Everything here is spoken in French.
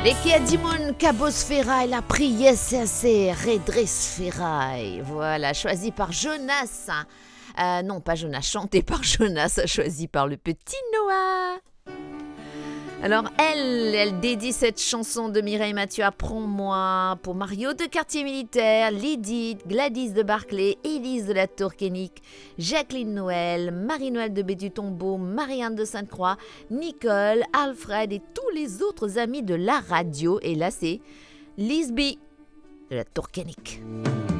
Les Kiadimon Cabosfera, la prière c'est Redresfera. Voilà, choisi par Jonas. Non, pas Jonas, chanté par Jonas, choisi par le petit Noah. Alors elle dédie cette chanson de Mireille Mathieu à Prends-moi pour Mario de Quartier Militaire, Lydie, Gladys de Barclay, Élise de la Tour-Kénique, Jacqueline Noël, Marie-Noël de Bédu-Tombeau, Marianne de Sainte-Croix, Nicole, Alfred et tous les autres amis de la radio. Et là c'est Lisby de la Tour-Kénique.